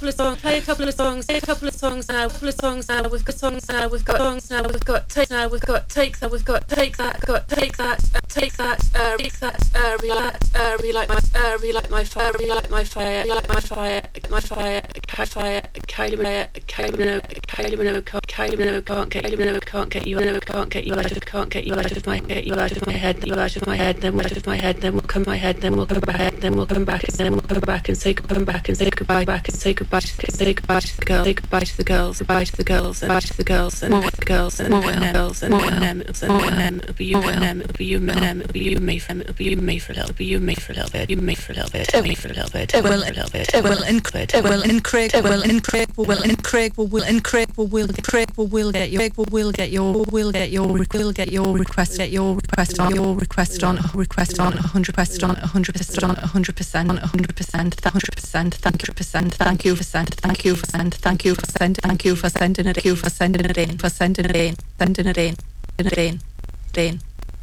couple of songs, play a couple of songs, play a couple of songs now, couple of songs now, we've got songs now, we've got songs now, we've got take now, we've got take that, we've got take that, got take that, relight my fire, relight my fire, relight my fire, my fire, Kylie Minogue can't get you, can't get you out of my head, you out of my head, you out of my head, then out of my head, then we'll come my head, then we'll come back, then we'll come back, then we'll come back and say goodbye back and say goodbye to the girls, say goodbye to the girls, goodbye to the girls, goodbye to the girls, and the girls, and girls, and them, it'll be you and them, it'll be you and them, it'll be you and me, it'll be you and me for a little, it'll be you and me for a little bit, you and me for a little bit, me for a little bit, will and Craig will and Craig will and Craig will and Craig will and Craig will get your request on 100%. Thank you for sending it in.